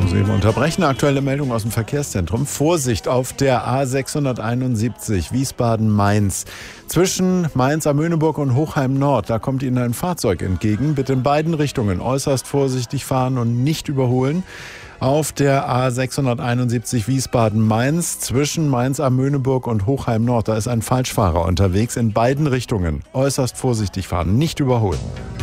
muss eben unterbrechen. Aktuelle Meldung aus dem Verkehrszentrum. Vorsicht auf der A671 Wiesbaden-Mainz. Zwischen Mainz am Möhneburg und Hochheim Nord, da kommt Ihnen ein Fahrzeug entgegen. Bitte in beiden Richtungen äußerst vorsichtig fahren und nicht überholen. Auf der A671 Wiesbaden-Mainz zwischen Mainz am Möhneburg und Hochheim Nord, da ist ein Falschfahrer unterwegs. In beiden Richtungen äußerst vorsichtig fahren, nicht überholen.